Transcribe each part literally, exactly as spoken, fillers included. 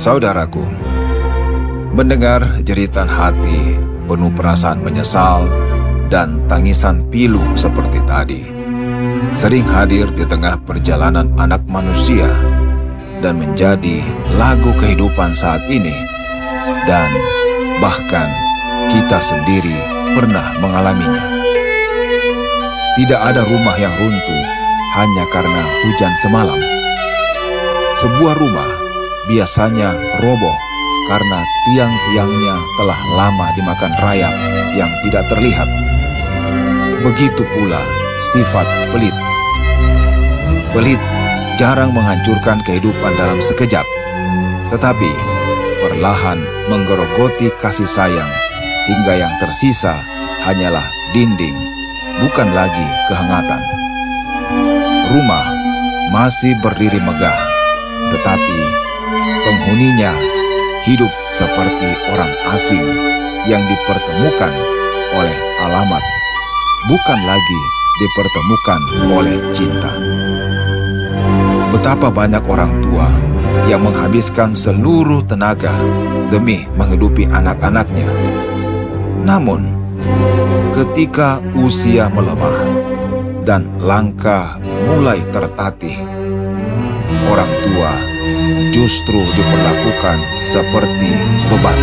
Saudaraku, mendengar jeritan hati penuh perasaan menyesal dan tangisan pilu seperti tadi sering hadir di tengah perjalanan anak manusia dan menjadi lagu kehidupan saat ini, dan bahkan kita sendiri pernah mengalaminya. Tidak ada rumah yang runtuh hanya karena hujan semalam. Sebuah rumah biasanya roboh karena tiang-tiangnya telah lama dimakan rayap yang tidak terlihat. Begitu pula sifat pelit. Pelit jarang menghancurkan kehidupan dalam sekejap, tetapi perlahan menggerogoti kasih sayang hingga yang tersisa hanyalah dinding, bukan lagi kehangatan. Rumah masih berdiri megah, tetapi penghuninya hidup seperti orang asing yang dipertemukan oleh alamat, bukan lagi dipertemukan oleh cinta. Betapa banyak orang tua yang menghabiskan seluruh tenaga demi menghidupi anak-anaknya. Namun, ketika usia melemah dan langkah mulai tertatih, orang tua justru diperlakukan seperti beban.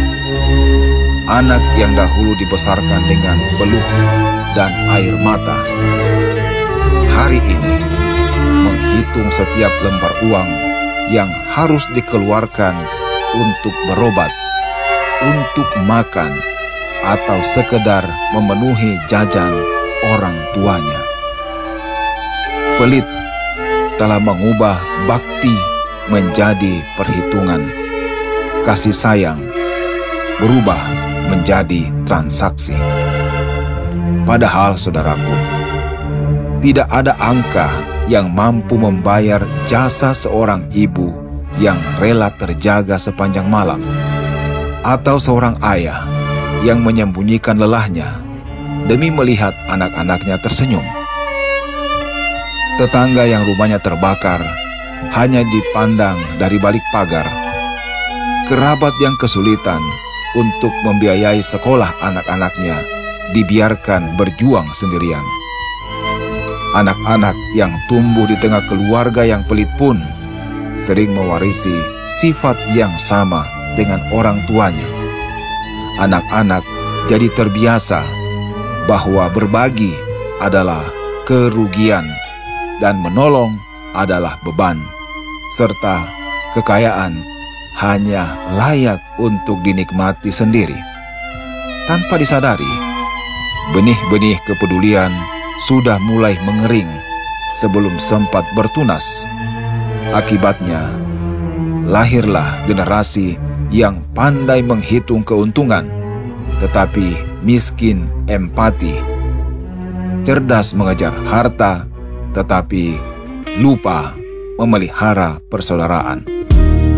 Anak yang dahulu dibesarkan dengan peluh dan air mata, hari ini menghitung setiap lembar uang yang harus dikeluarkan untuk berobat, untuk makan, atau sekedar memenuhi jajan orang tuanya. Pelit telah mengubah bakti menjadi perhitungan. Kasih sayang berubah menjadi transaksi. Padahal, saudaraku, tidak ada angka yang mampu membayar jasa seorang ibu yang rela terjaga sepanjang malam, atau seorang ayah yang menyembunyikan lelahnya demi melihat anak-anaknya tersenyum. Tetangga yang rumahnya terbakar hanya dipandang dari balik pagar. Kerabat yang kesulitan untuk membiayai sekolah anak-anaknya dibiarkan berjuang sendirian. Anak-anak yang tumbuh di tengah keluarga yang pelit pun sering mewarisi sifat yang sama dengan orang tuanya. Anak-anak jadi terbiasa bahwa berbagi adalah kerugian dan menolong adalah beban, serta kekayaan hanya layak untuk dinikmati sendiri. Tanpa disadari, benih-benih kepedulian sudah mulai mengering sebelum sempat bertunas. Akibatnya, lahirlah generasi yang pandai menghitung keuntungan, tetapi miskin empati, cerdas mengejar harta, tetapi lupa memelihara persaudaraan.